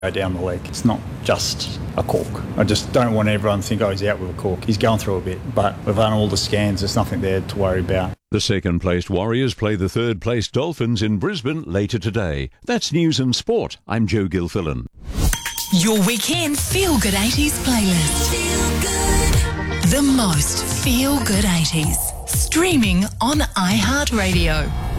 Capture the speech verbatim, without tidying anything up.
down the leg. It's not just a cork. I just don't want everyone to think, oh, he's out with a cork. He's going through a bit, but we've done all the scans. There's nothing there to worry about. The second-placed Warriors play the third-placed Dolphins in Brisbane later today. That's News and Sport. I'm Joe Gilfillan. Your weekend Feel Good eighties playlist. Feel good. The most Feel Good eighties. Streaming on iHeartRadio.